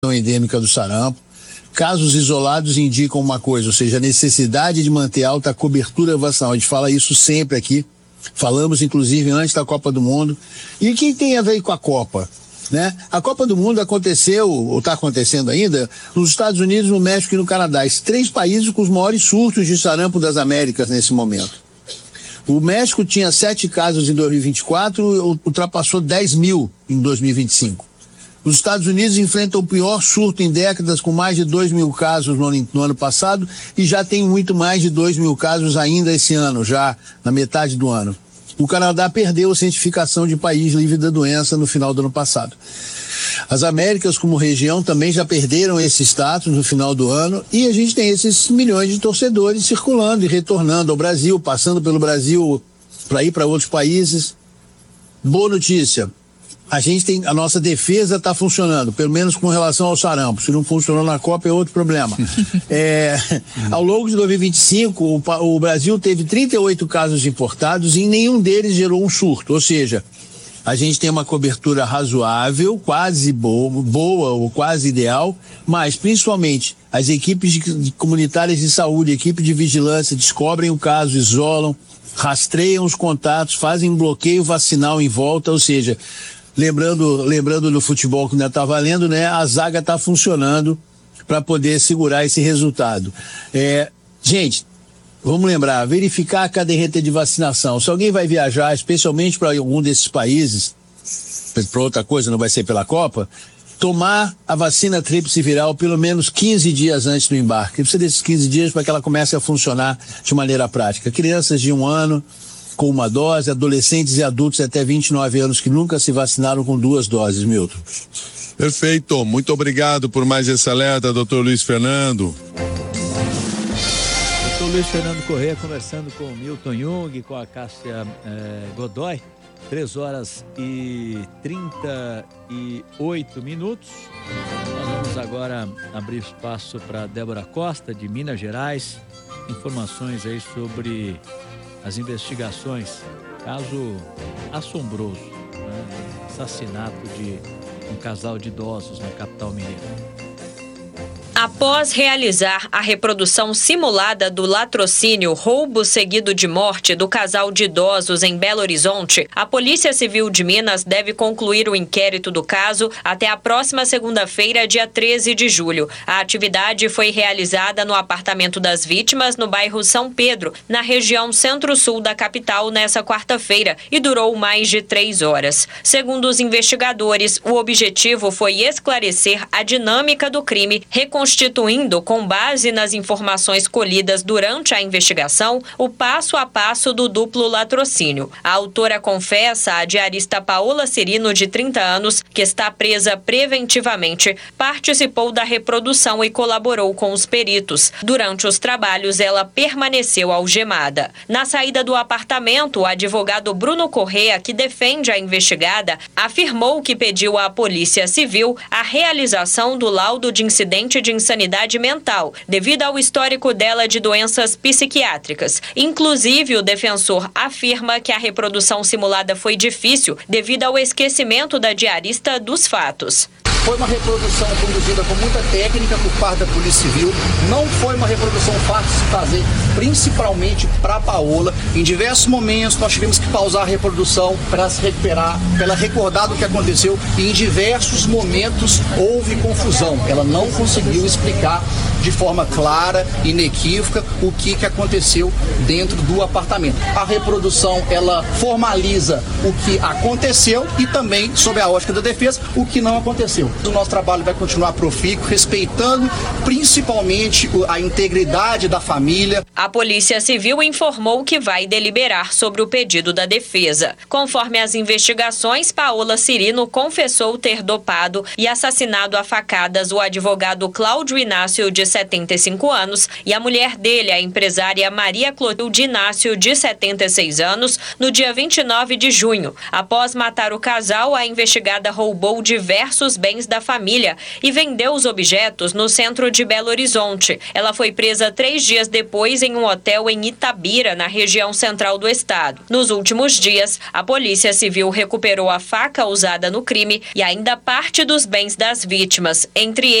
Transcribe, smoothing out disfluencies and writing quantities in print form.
endêmica do sarampo. Casos isolados indicam uma coisa, ou seja, a necessidade de manter alta cobertura vacinal. A gente fala isso sempre aqui, falamos inclusive antes da Copa do Mundo. E o que tem a ver com a Copa? Né? A Copa do Mundo aconteceu, ou está acontecendo ainda, nos Estados Unidos, no México e no Canadá. Esses 3 países com os maiores surtos de sarampo das Américas nesse momento. O México tinha 7 casos em 2024, ultrapassou 10 mil em 2025. Os Estados Unidos enfrentam o pior surto em décadas, com mais de 2 mil casos no ano passado, e já tem muito mais de 2 mil casos ainda esse ano, já na metade do ano. O Canadá perdeu a certificação de país livre da doença no final do ano passado. As Américas, como região, também já perderam esse status no final do ano, e a gente tem esses milhões de torcedores circulando e retornando ao Brasil, passando pelo Brasil para ir para outros países. Boa notícia. A nossa defesa está funcionando, pelo menos com relação ao sarampo. Se não funcionou na Copa é outro problema. Ao longo de 2025, o Brasil teve 38 casos importados e nenhum deles gerou um surto. Ou seja, a gente tem uma cobertura razoável, quase boa ou quase ideal, mas principalmente as equipes comunitárias de saúde, equipe de vigilância, descobrem o caso, isolam, rastreiam os contatos, fazem um bloqueio vacinal em volta, ou seja, lembrando do futebol que ainda está valendo, né? A zaga está funcionando para poder segurar esse resultado. Gente, vamos lembrar, verificar a caderneta de vacinação. Se alguém vai viajar, especialmente para algum desses países, para outra coisa, não vai ser pela Copa, tomar a vacina tríplice viral pelo menos 15 dias antes do embarque. Precisa desses 15 dias para que ela comece a funcionar de maneira prática. Crianças de 1 ano com uma dose, adolescentes e adultos até 29 anos que nunca se vacinaram com 2 doses, Milton. Perfeito, muito obrigado por mais esse alerta, doutor Luiz Fernando. Doutor Luiz Fernando Corrêa conversando com o Milton Jung, com a Cássia Godoy, 3h38. Nós vamos agora abrir espaço para Débora Costa, de Minas Gerais, informações aí sobre as investigações, caso assombroso, né? Assassinato de um casal de idosos na capital mineira. Após realizar a reprodução simulada do latrocínio, roubo seguido de morte do casal de idosos em Belo Horizonte, a Polícia Civil de Minas deve concluir o inquérito do caso até a próxima segunda-feira, dia 13 de julho. A atividade foi realizada no apartamento das vítimas, no bairro São Pedro, na região centro-sul da capital, nessa quarta-feira, e durou mais de 3 horas. Segundo os investigadores, o objetivo foi esclarecer a dinâmica do crime, reconstituindo, com base nas informações colhidas durante a investigação, o passo a passo do duplo latrocínio. A autora confessa, a diarista Paola Cirino, de 30 anos, que está presa preventivamente, participou da reprodução e colaborou com os peritos. Durante os trabalhos, ela permaneceu algemada. Na saída do apartamento, o advogado Bruno Corrêa, que defende a investigada, afirmou que pediu à Polícia Civil a realização do laudo de incidente de insanidade mental, devido ao histórico dela de doenças psiquiátricas. Inclusive, o defensor afirma que a reprodução simulada foi difícil devido ao esquecimento da diarista dos fatos. Foi uma reprodução conduzida com muita técnica por parte da Polícia Civil. Não foi uma reprodução fácil de se fazer, principalmente para a Paola. Em diversos momentos nós tivemos que pausar a reprodução para se recuperar, para ela recordar do que aconteceu. E em diversos momentos houve confusão. Ela não conseguiu explicar de forma clara, inequívoca, o que aconteceu dentro do apartamento. A reprodução, ela formaliza o que aconteceu e também, sob a ótica da defesa, o que não aconteceu. O nosso trabalho vai continuar profícuo, respeitando principalmente a integridade da família. A Polícia Civil informou que vai deliberar sobre o pedido da defesa. Conforme as investigações, Paola Cirino confessou ter dopado e assassinado a facadas o advogado Cláudio Inácio, de 75 anos, e a mulher dele, a empresária Maria Clotilde Inácio, de 76 anos, no dia 29 de junho. Após matar o casal, a investigada roubou diversos bens da família e vendeu os objetos no centro de Belo Horizonte. Ela foi presa 3 dias depois em um hotel em Itabira, na região central do estado. Nos últimos dias, a Polícia Civil recuperou a faca usada no crime e ainda parte dos bens das vítimas, entre